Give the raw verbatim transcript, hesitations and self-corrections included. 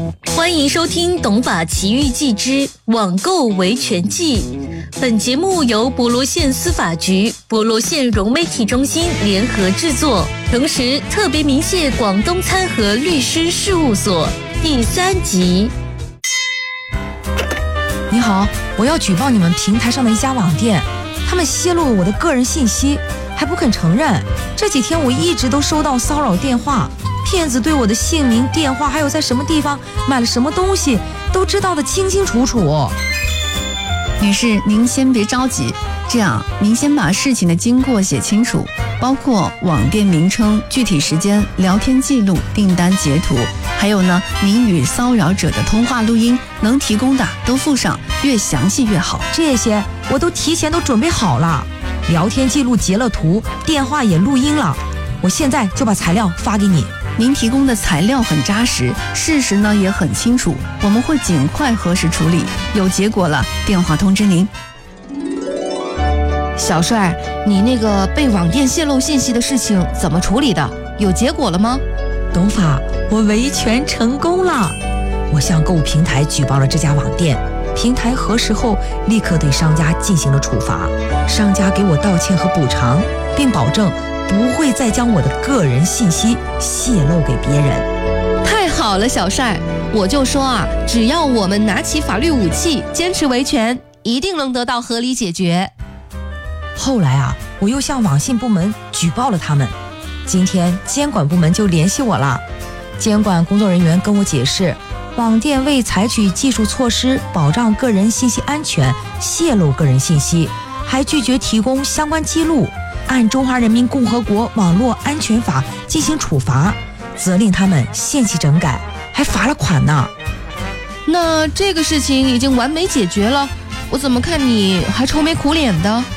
欢迎收听《懂法奇遇记之网购维权记》。本节目由博罗县司法局、博罗县融媒体中心联合制作，同时特别鸣谢广东参和律师事务所。第三集。 你好，我要举报你们平台上的一家网店，他们泄露了我的个人信息，还不肯承认。这几天我一直都收到骚扰电话，骗子对我的姓名、电话，还有在什么地方买了什么东西，都知道得清清楚楚。 女士，您先别着急，这样您先把事情的经过写清楚，包括网店名称、具体时间、聊天记录、订单截图，还有呢，您与骚扰者的通话录音，能提供的都附上，越详细越好。 这些我都提前都准备好了，聊天记录截了图，电话也录音了，我现在就把材料发给你。 您提供的材料很扎实，事实呢也很清楚，我们会尽快核实处理，有结果了电话通知您。 小帅，你那个被网店泄露信息的事情怎么处理的？有结果了吗？ 董法，我维权成功了，我向购物平台举报了这家网店，平台核实后立刻对商家进行了处罚，商家给我道歉和补偿，并保证不会再将我的个人信息泄露给别人。 太好了，小帅，我就说啊，只要我们拿起法律武器，坚持维权，一定能得到合理解决。 后来啊，我又向网信部门举报了他们，今天监管部门就联系我了。监管工作人员跟我解释，网店未采取技术措施保障个人信息安全，泄露个人信息，还拒绝提供相关记录，按《中华人民共和国网络安全法》进行处罚，责令他们限期整改，还罚了款呢。 那这个事情已经完美解决了，我怎么看你还愁眉苦脸的？